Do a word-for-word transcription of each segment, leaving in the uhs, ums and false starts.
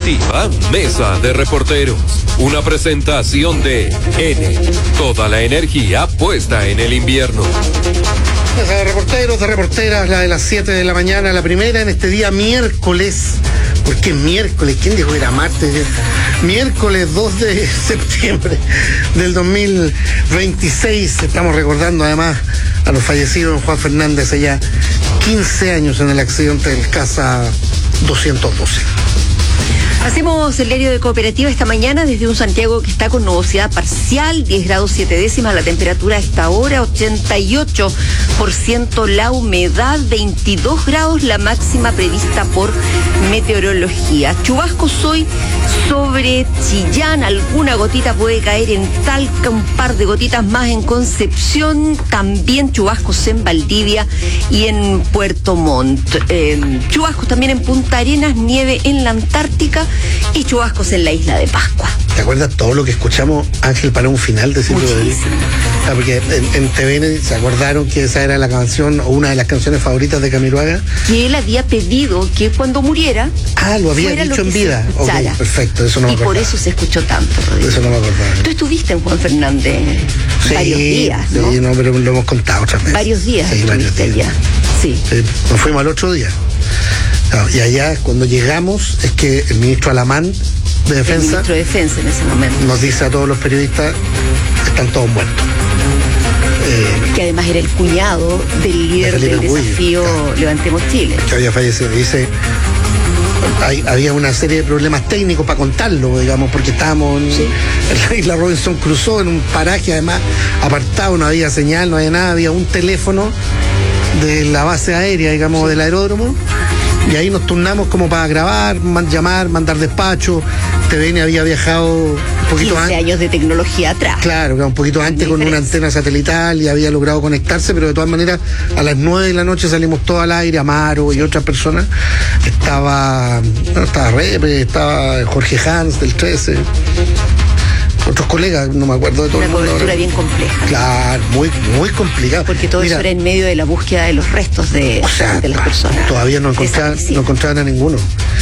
exclusiva Mesa de Reporteros. Una presentación de N. Toda la energía puesta en el invierno. Mesa de reporteros, de reporteras, la de las siete de la mañana, la primera en este día miércoles. ¿Por qué miércoles? ¿Quién dijo que era martes? Miércoles dos de septiembre del dos mil veintiséis. Estamos recordando además a los fallecidos en Juan Fernández hace ya quince años en el accidente del Casa doscientos doce. Hacemos el diario de Cooperativa esta mañana desde un Santiago que está con nubosidad parcial, diez grados siete décimas, la temperatura a esta hora, ochenta y ocho por ciento la humedad, veintidós grados la máxima prevista por meteorología. Chubascos hoy sobre Chillán, alguna gotita puede caer en Talca, un par de gotitas más en Concepción, también chubascos en Valdivia y en Puerto Montt. Eh, chubascos también en Punta Arenas, nieve en la Antártica y chubascos en la isla de Pascua. ¿Te acuerdas todo lo que escuchamos, Ángel, para un final de Silvio Rodríguez? O sea, porque en, en T V N se acordaron que esa era la canción o una de las canciones favoritas de Camiroaga. Que él había pedido que cuando muriera. Ah, lo había dicho en vida. Okay, perfecto, eso no me acordaba. Y por eso se escuchó tanto, Rodrigo. Eso no me acordaba. Tú estuviste en Juan Fernández sí, varios días, ¿no? Sí, no, pero lo hemos contado otras veces. Varios días. Sí, varios días. Allá. Sí. sí. Nos fuimos al otro día. No, y allá, cuando llegamos, es que el ministro Alamán de Defensa. El ministro de Defensa en ese momento. Nos dice a todos los periodistas, están todos muertos. Eh, que además era el cuñado del líder del desafío claro, Levantemos Chile. Que había fallecido. Dice, hay, había una serie de problemas técnicos para contarlo, digamos, porque estábamos en, sí. en la isla Robinson Crusoe, en un paraje además apartado, no había señal, no había nada, había un teléfono de la base aérea, digamos, sí. del aeródromo. Y ahí nos turnamos como para grabar, man, llamar, mandar despacho. T V N había viajado un poquito antes. quince años de tecnología atrás. Claro, un poquito antes con una antena satelital y había logrado conectarse, pero de todas maneras a las nueve de la noche salimos todos al aire, Amaro y otras personas. Estaba, bueno, estaba Repe, estaba Jorge Hans del trece. Otros colegas, no me acuerdo de todo el mundo. Una cobertura bien compleja. Claro, muy, muy complicado. Porque todo Mira, eso era en medio de la búsqueda de los restos de, o sea, de las personas. Todavía no encontraban, no encontraban a ninguno.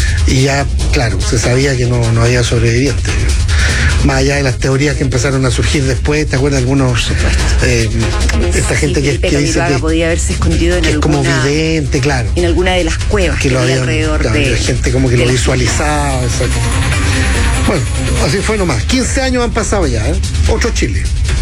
Y ya, claro, se sabía que no, no había sobrevivientes. Más allá de las teorías que empezaron a surgir después, ¿te acuerdas? Algunos, eh, esta sí, gente que, que dice que podía haberse escondido en que alguna, es como vidente, claro. En alguna de las cuevas que, que lo había alrededor claro, de... gente como que lo visualizaba, exacto. Bueno, así fue nomás. quince años han pasado ya, ¿eh? Otro Chile.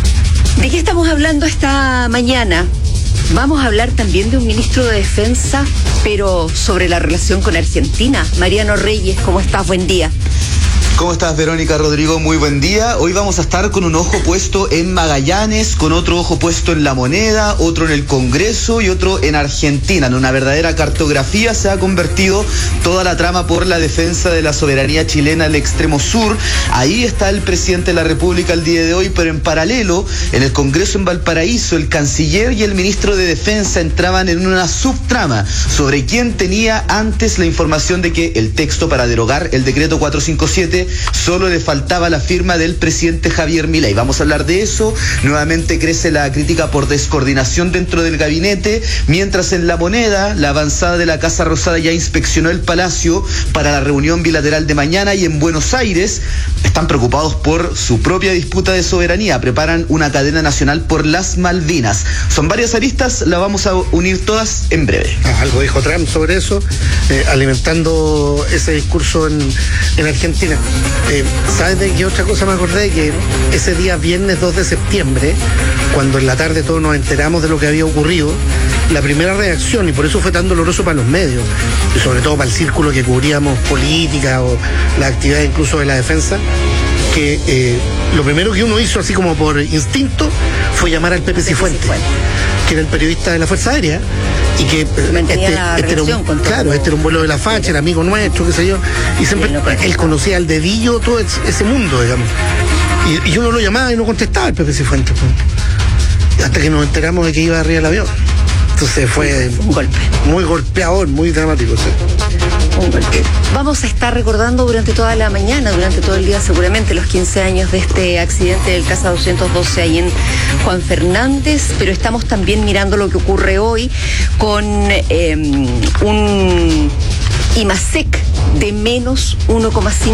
¿De qué estamos hablando esta mañana? Vamos a hablar también de un ministro de Defensa, pero sobre la relación con Argentina. Mariano Reyes, ¿cómo estás? Buen día. ¿Cómo estás, Verónica, Rodrigo? Muy buen día. Hoy vamos a estar con un ojo puesto en Magallanes, con otro ojo puesto en La Moneda, otro en el Congreso y otro en Argentina. En una verdadera cartografía se ha convertido toda la trama por la defensa de la soberanía chilena al extremo sur. Ahí está el presidente de la República el día de hoy, pero en paralelo, en el Congreso en Valparaíso, el canciller y el ministro de Defensa entraban en una subtrama sobre quién tenía antes la información de que el texto para derogar el decreto cuatrocientos cincuenta y siete solo le faltaba la firma del presidente Javier Milei. Vamos a hablar de eso. Nuevamente crece la crítica por descoordinación dentro del gabinete, mientras en La Moneda, la avanzada de la Casa Rosada ya inspeccionó el Palacio para la reunión bilateral de mañana, y en Buenos Aires están preocupados por su propia disputa de soberanía. Preparan una cadena nacional por las Malvinas. Son varias aristas, la vamos a unir todas en breve. Ah, algo dijo Trump sobre eso, eh, alimentando ese discurso en, en Argentina. Eh, ¿Sabes de qué otra cosa me acordé? Que ese día viernes dos de septiembre, cuando en la tarde todos nos enteramos de lo que había ocurrido, la primera reacción, y por eso fue tan doloroso para los medios, y sobre todo para el círculo que cubríamos política o la actividad incluso de la defensa, que eh, lo primero que uno hizo así como por instinto fue llamar al Pepe Cifuentes, que era el periodista de la Fuerza Aérea, y que mantenía este, la este era un, con claro, este era un vuelo de la facha, era amigo nuestro, qué sé yo, y siempre él conocía al dedillo todo ese mundo, digamos, y, y uno lo llamaba y no contestaba el Pepe Cifuentes, pues. Hasta que nos enteramos de que iba arriba del avión. Entonces fue un golpe muy golpeador, muy dramático, ¿sí? Un golpe. Vamos a estar recordando durante toda la mañana, durante todo el día seguramente, los quince años de este accidente del Casa doscientos doce ahí en Juan Fernández, pero estamos también mirando lo que ocurre hoy con eh, un IMASEC de menos uno coma cinco